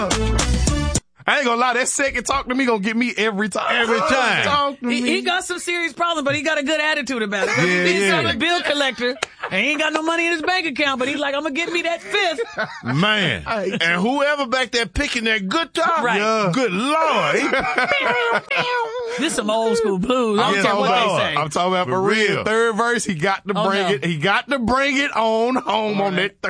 I ain't gonna lie, that second talk to me gonna get me every time. Every time. Talk to me. He got some serious problems, but he got a good attitude about it. Yeah, He's yeah. a bill collector, and he ain't got no money in his bank account, but he's like, I'm gonna get me that fifth. Man. And whoever back there picking that guitar, Right. Yeah. Good Lord. This some old school blues. I don't care what they say. I'm talking about for real. Third verse, he got to bring no. it. He got to bring it on home on that third.